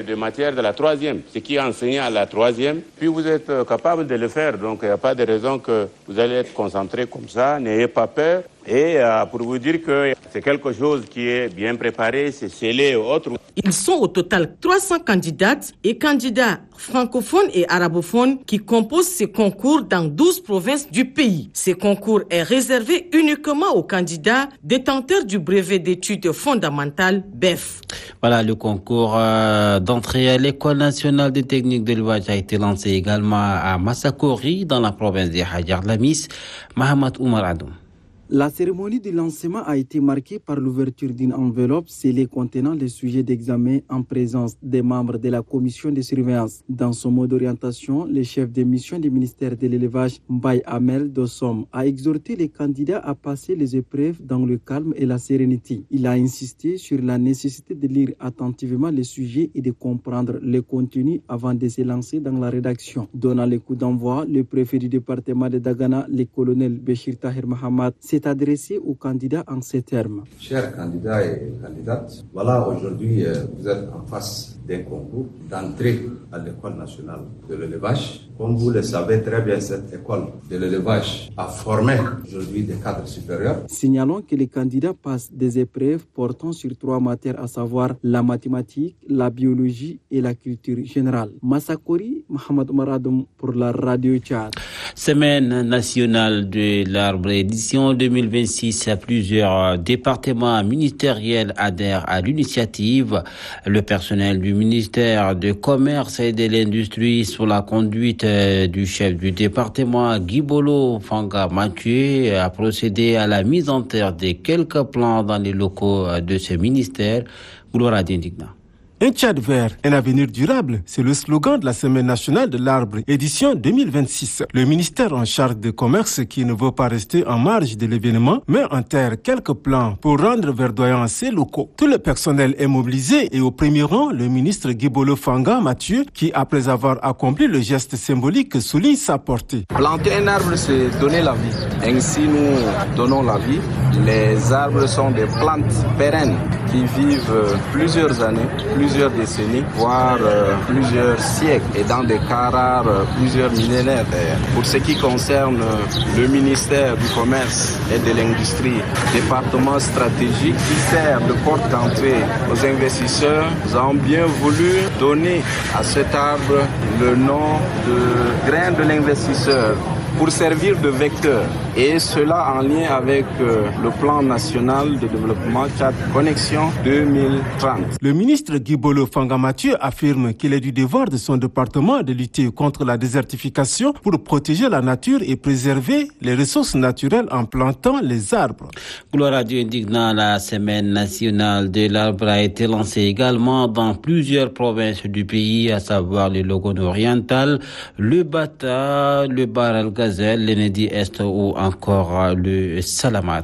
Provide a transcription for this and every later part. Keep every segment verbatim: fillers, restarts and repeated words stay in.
des matières de la troisième, ce qui est enseigné à la troisième, puis vous êtes capable de le faire. Donc il n'y a pas de raison que vous allez être concentré comme ça, n'ayez pas peur. Et euh, pour vous dire que c'est quelque chose qui est bien préparé, c'est scellé et autres. Ils sont au total trois cents candidates et candidats francophones et arabophones qui composent ces concours dans douze provinces du pays. Ce concours est réservé uniquement aux candidats détenteurs du brevet d'études fondamentales B E F. Voilà, le concours euh, d'entrée à l'École nationale des techniques de l'élevage a été lancé également à Massakori, dans la province de Hadjar Lamis. Mahamat Oumar Adoum. La cérémonie de lancement a été marquée par l'ouverture d'une enveloppe scellée contenant les sujets d'examen en présence des membres de la commission de surveillance. Dans son mot d'orientation, le chef de mission du ministère de l'élevage, Mbaye Amel Dossom, a exhorté les candidats à passer les épreuves dans le calme et la sérénité. Il a insisté sur la nécessité de lire attentivement les sujets et de comprendre le contenu avant de se lancer dans la rédaction. Donnant le coup d'envoi, le préfet du département de Dagana, le colonel Béchir Tahir Mahamad, s'est adressé aux candidats en ces termes. Chers candidats et candidates, voilà, aujourd'hui, euh, vous êtes en face d'un concours d'entrée à l'École nationale de l'élevage. Comme vous le savez très bien, cette école de l'élevage a formé aujourd'hui des cadres supérieurs. Signalons que les candidats passent des épreuves portant sur trois matières, à savoir la mathématique, la biologie et la culture générale. Massakori, Mohamed Maradoum pour la Radio Tchad. Semaine nationale de l'arbre, édition deux mille vingt-six. Plusieurs départements ministériels adhèrent à l'initiative. Le personnel du ministère du Commerce et de l'Industrie, sous la conduite du chef du département, Guibolo Fanga Mathieu, a procédé à la mise en terre de quelques plans dans les locaux de ce ministère. Gloire d'indigna. Un Tchad vert, un avenir durable, c'est le slogan de la Semaine nationale de l'arbre, édition deux mille vingt-six. Le ministère en charge du commerce, qui ne veut pas rester en marge de l'événement, met en terre quelques plans pour rendre verdoyants ces locaux. Tout le personnel est mobilisé et au premier rang, le ministre Guibolo Fanga Mathieu, qui après avoir accompli le geste symbolique, souligne sa portée. Planter un arbre, c'est donner la vie. Ainsi, nous donnons la vie. Les arbres sont des plantes pérennes qui vivent plusieurs années, plusieurs décennies, voire euh, plusieurs siècles, et dans des cas rares, euh, plusieurs millénaires. Pour ce qui concerne euh, le ministère du Commerce et de l'Industrie, département stratégique qui sert de porte d'entrée aux investisseurs, nous avons bien voulu donner à cet arbre le nom de grain de l'investisseur, pour servir de vecteur, et cela en lien avec euh, le plan national de développement Tchad Connexion deux mille trente. Le ministre Guibolo Fanga Mathieu affirme qu'il est du devoir de son département de lutter contre la désertification pour protéger la nature et préserver les ressources naturelles en plantant les arbres. Gloire à Dieu indignant, la Semaine nationale de l'arbre a été lancée également dans plusieurs provinces du pays, à savoir le Logone oriental, le Bata, le Baral Gazelle, l'Enedi Est ou encore le Salamat.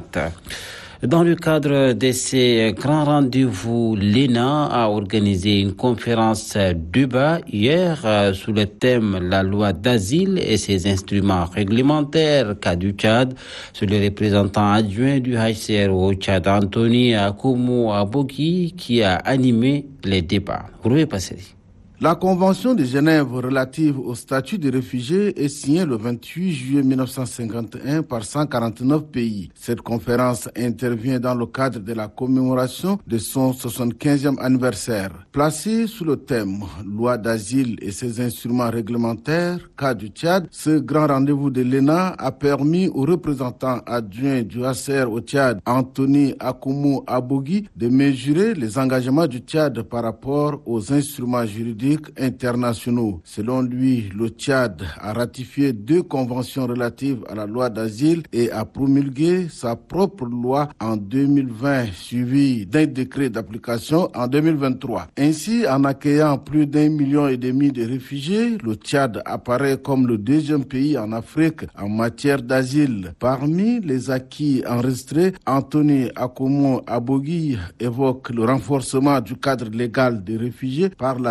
Dans le cadre de ces grands rendez-vous, l'E N A a organisé une conférence débat hier sous le thème « La loi d'asile et ses instruments réglementaires, cas du Tchad ». C'est le représentant adjoint du H C R au Tchad, Anthony Akoumou Aboki, qui a animé les débats. Roué Passeri. La Convention de Genève relative au statut des réfugiés est signée le vingt-huit juillet mille neuf cent cinquante et un par cent quarante-neuf pays. Cette conférence intervient dans le cadre de la commémoration de son soixante-quinzième anniversaire. Placée sous le thème « Loi d'asile et ses instruments réglementaires, cas du Tchad », ce grand rendez-vous de l'E N A a permis aux représentants adjoints du H C R au Tchad, Anthony Akoumou Abogi, de mesurer les engagements du Tchad par rapport aux instruments juridiques internationaux. Selon lui, le Tchad a ratifié deux conventions relatives à la loi d'asile et a promulgué sa propre loi en deux mille vingt, suivie d'un décret d'application en deux mille vingt-trois. Ainsi, en accueillant plus d'un million et demi de réfugiés, le Tchad apparaît comme le deuxième pays en Afrique en matière d'asile. Parmi les acquis enregistrés, Anthony Akoumou Abogi évoque le renforcement du cadre légal des réfugiés par la Sénat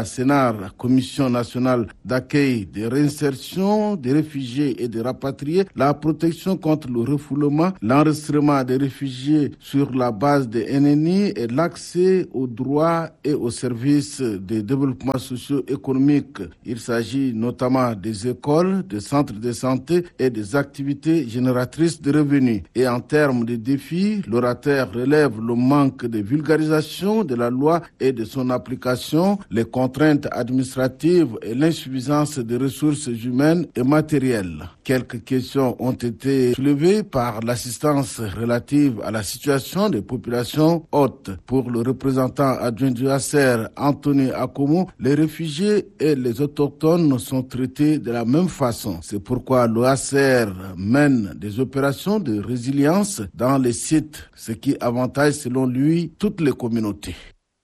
CNAR, Commission nationale d'accueil, de réinsertion des réfugiés et des rapatriés, la protection contre le refoulement, l'enregistrement des réfugiés sur la base des N N I et l'accès aux droits et aux services de développement socio-économique. Il s'agit notamment des écoles, des centres de santé et des activités génératrices de revenus. Et en termes de défis, l'orateur relève le manque de vulgarisation de la loi et de son application, les contraintes administratives et l'insuffisance des ressources humaines et matérielles. Quelques questions ont été soulevées par l'assistance relative à la situation des populations hôtes. Pour le représentant adjoint du H C R, Anthony Akomo, les réfugiés et les autochtones sont traités de la même façon. C'est pourquoi le H C R mène des opérations de résilience dans les sites, ce qui avantage selon lui toutes les communautés.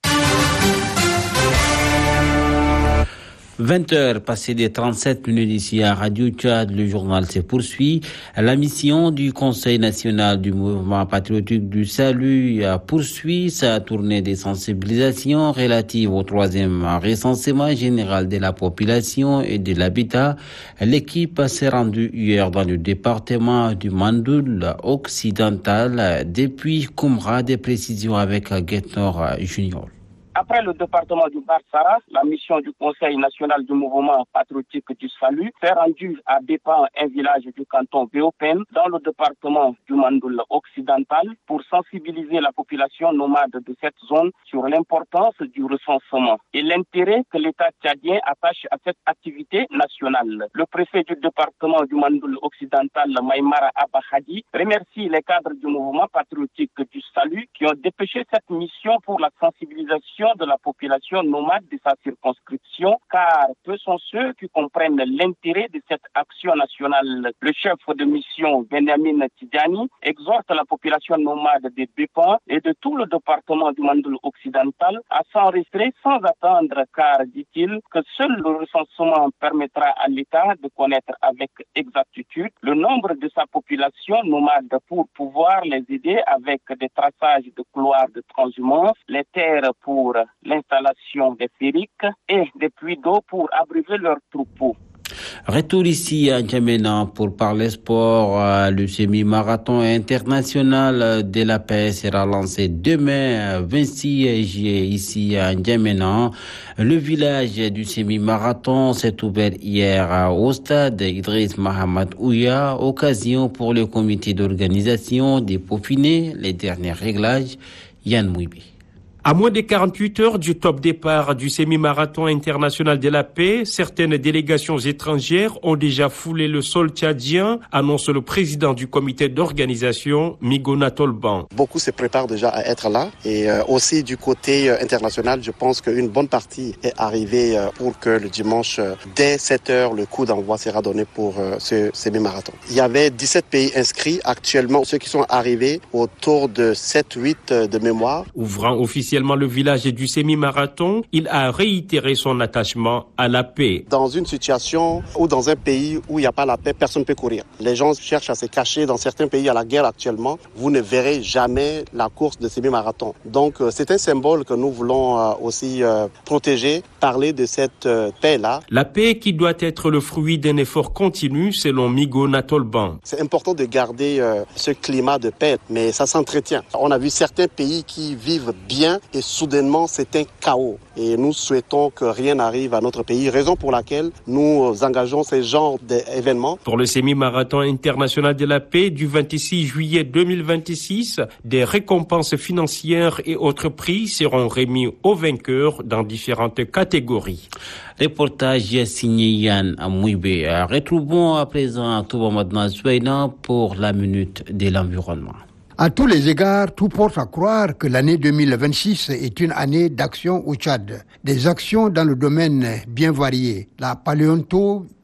vingt heures passées des trente-sept minutes ici à Radio Tchad, le journal se poursuit. La mission du Conseil national du mouvement patriotique du salut poursuit sa tournée de sensibilisation relative au troisième recensement général de la population et de l'habitat. L'équipe s'est rendue hier dans le département du Mandoul occidental depuis Koumra. Des précisions avec Guetnor Junior. Après le département du Barsara, la mission du Conseil national du mouvement patriotique du salut s'est rendue à Bépan, un village du canton Béopen, dans le département du Mandoul occidental, pour sensibiliser la population nomade de cette zone sur l'importance du recensement et l'intérêt que l'État tchadien attache à cette activité nationale. Le préfet du département du Mandoul occidental, Maïmara Abahadi, remercie les cadres du mouvement patriotique du salut qui ont dépêché cette mission pour la sensibilisation de la population nomade de sa circonscription, car peu sont ceux qui comprennent l'intérêt de cette action nationale. Le chef de mission, Benjamin Tidjani, exhorte la population nomade de Bépan et de tout le département du Mandoul occidental à s'enregistrer sans attendre, car, dit-il, que seul le recensement permettra à l'État de connaître avec exactitude le nombre de sa population nomade pour pouvoir les aider avec des traçages de couloirs de transhumance, les terres pour l'installation des ferriques et des puits d'eau pour abreuver leurs troupeaux. Retour ici à N'Djamena pour parler sport. Le semi-marathon international de la paix sera lancé demain, vingt-six juillet, ici à N'Djamena. Le village du semi-marathon s'est ouvert hier au stade Idriss Mahamad Ouya, occasion pour le comité d'organisation de peaufiner les derniers réglages. Yann Mouibi. À moins de quarante-huit heures du top départ du semi-marathon international de la paix, certaines délégations étrangères ont déjà foulé le sol tchadien, annonce le président du comité d'organisation, Migona Tolban. Beaucoup se préparent déjà à être là et euh, aussi du côté euh, international, je pense qu'une bonne partie est arrivée euh, pour que le dimanche, euh, dès sept heures, le coup d'envoi sera donné pour euh, ce semi-marathon. Il y avait dix-sept pays inscrits. Actuellement, ceux qui sont arrivés autour de sept huit euh, de mémoire. Ouvrant officiellement le village du semi-marathon, il a réitéré son attachement à la paix. Dans une situation ou dans un pays où il n'y a pas la paix, personne ne peut courir. Les gens cherchent à se cacher. Dans certains pays à la guerre actuellement, vous ne verrez jamais la course de semi-marathon. Donc c'est un symbole que nous voulons aussi protéger, parler de cette paix-là. La paix qui doit être le fruit d'un effort continu selon Migona Tolban. C'est important de garder ce climat de paix, mais ça s'entretient. On a vu certains pays qui vivent bien et soudainement c'est un chaos. Et nous souhaitons que rien n'arrive à notre pays, raison pour laquelle nous engageons ces genres d'événements. Pour le semi-marathon international de la paix du vingt-six juillet deux mille vingt-six, des récompenses financières et autres prix seront remis aux vainqueurs dans différentes catégories. Reportage signé Yann Mouibé. Retrouvons à présent Touba Madna Zouaina pour la minute de l'environnement. À tous les égards, tout porte à croire que l'année deux mille vingt-six est une année d'action au Tchad. Des actions dans le domaine bien varié. La paléonto,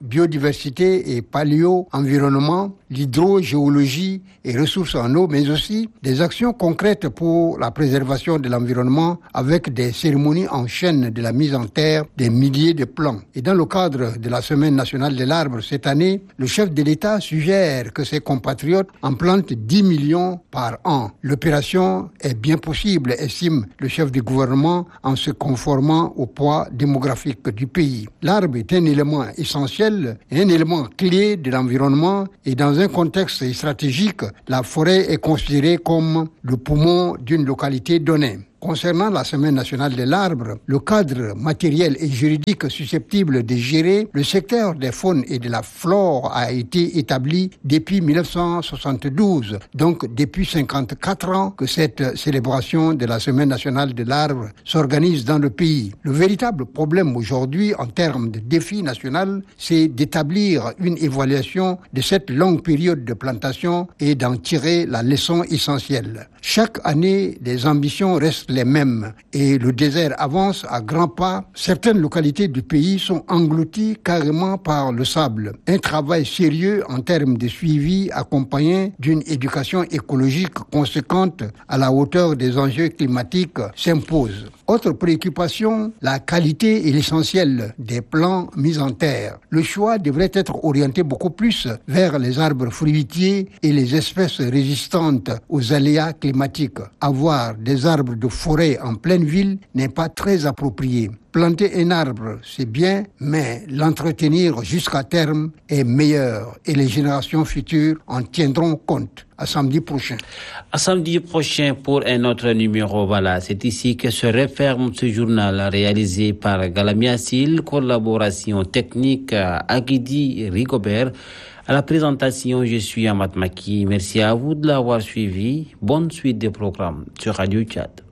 biodiversité et paléo-environnement, l'hydrogéologie et ressources en eau, mais aussi des actions concrètes pour la préservation de l'environnement avec des cérémonies en chaîne de la mise en terre des milliers de plants. Et dans le cadre de la Semaine nationale de l'arbre cette année, le chef de l'État suggère que ses compatriotes en plantent dix millions par an. L'opération est bien possible, estime le chef du gouvernement, en se conformant au poids démographique du pays. L'arbre est un élément essentiel et un élément clé de l'environnement, et dans un contexte stratégique, la forêt est considérée comme le poumon d'une localité donnée. Concernant la Semaine nationale de l'arbre, le cadre matériel et juridique susceptible de gérer le secteur des faunes et de la flore a été établi depuis mille neuf cent soixante-douze. Donc depuis cinquante-quatre ans que cette célébration de la Semaine nationale de l'arbre s'organise dans le pays. Le véritable problème aujourd'hui en termes de défi national, c'est d'établir une évaluation de cette longue période de plantation et d'en tirer la leçon essentielle. Chaque année, les ambitions restent les mêmes et le désert avance à grands pas. Certaines localités du pays sont englouties carrément par le sable. Un travail sérieux en termes de suivi accompagné d'une éducation écologique conséquente à la hauteur des enjeux climatiques s'impose. Autre préoccupation, la qualité et l'essentiel des plants mis en terre. Le choix devrait être orienté beaucoup plus vers les arbres fruitiers et les espèces résistantes aux aléas climatiques. Avoir des arbres de forêt en pleine ville n'est pas très approprié. Planter un arbre, c'est bien, mais l'entretenir jusqu'à terme est meilleur et les générations futures en tiendront compte. À samedi prochain. À samedi prochain pour un autre numéro. Voilà, c'est ici que se referme ce journal réalisé par Galamiasil, collaboration technique Aguidi Rigobert. À la présentation, je suis Amat Maki. Merci à vous de l'avoir suivi. Bonne suite des programmes sur Radio Tchad.